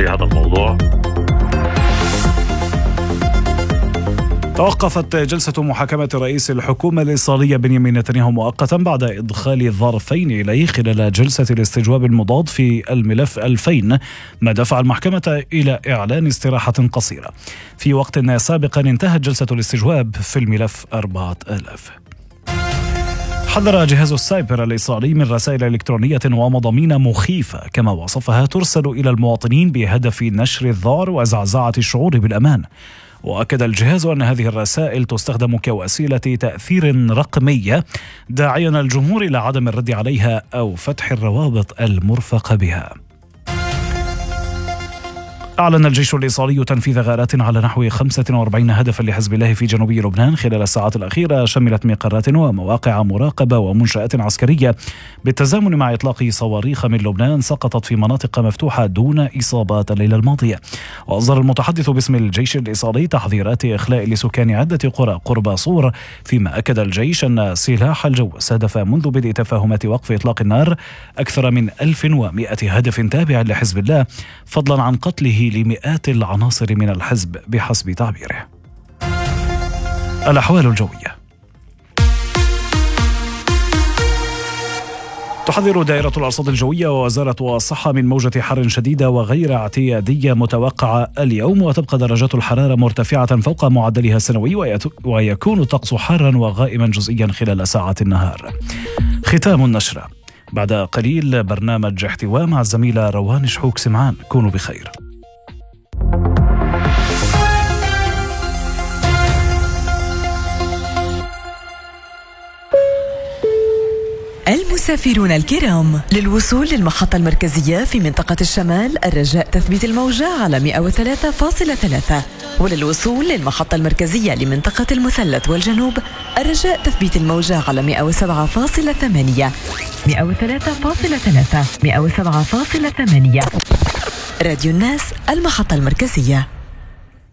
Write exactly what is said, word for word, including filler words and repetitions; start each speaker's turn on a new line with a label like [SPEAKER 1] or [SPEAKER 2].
[SPEAKER 1] في هذا الموضوع.
[SPEAKER 2] توقفت جلسة محاكمة رئيس الحكومة الإسرائيلية بنيامين نتنياهو مؤقتا بعد إدخال الظرفين إليه خلال جلسة الاستجواب المضاد في الملف ألفين، ما دفع المحكمة إلى إعلان استراحة قصيرة. في وقت سابق انتهت جلسة الاستجواب في الملف أربعة آلاف. حذر جهاز السايبر الإسرائيلي من رسائل إلكترونية ومضامين مخيفة كما وصفها ترسل إلى المواطنين بهدف نشر الذعر وزعزعة الشعور بالأمان. وأكد الجهاز أن هذه الرسائل تستخدم كوسيلة تأثير رقمية، داعيا الجمهور إلى عدم الرد عليها أو فتح الروابط المرفقة بها. أعلن الجيش الإسرائيلي تنفيذ غارات على نحو خمسة وأربعين هدفا لحزب الله في جنوب لبنان خلال الساعات الأخيرة، شملت مقرات ومواقع مراقبة ومنشآت عسكرية، بالتزامن مع إطلاق صواريخ من لبنان سقطت في مناطق مفتوحة دون إصابات الليلة الماضية. وأصدر المتحدث باسم الجيش الإسرائيلي تحذيرات إخلاء لسكان عدة قرى قرب صور، فيما أكد الجيش أن سلاح الجو استهدف منذ بدء تفاهمات وقف إطلاق النار أكثر من ألف ومئة هدف تابع لحزب الله، فضلا عن قتله لمئات العناصر من الحزب بحسب تعبيره. الأحوال الجوية. تحذر دائرة الأرصاد الجوية ووزارة الصحة من موجة حر شديدة وغير اعتيادية متوقعة اليوم، وتبقى درجات الحرارة مرتفعة فوق معدلها السنوي، ويكون الطقس حارا وغائما جزئيا خلال ساعات النهار. ختام النشرة بعد قليل برنامج احتواء مع الزميلة روان شحوك سمعان. كونوا بخير.
[SPEAKER 3] المسافرون الكرام، للوصول للمحطة المركزية في منطقة الشمال الرجاء تثبيت الموجة على مئة وثلاثة فاصلة ثلاثة، وللوصول للمحطة المركزية لمنطقة المثلث والجنوب الرجاء تثبيت الموجة على مئة وسبعة فاصلة ثمانية. مئة وثلاثة فاصلة ثلاثة، مئة وسبعة فاصلة ثمانية. راديو الناس، المحطة المركزية.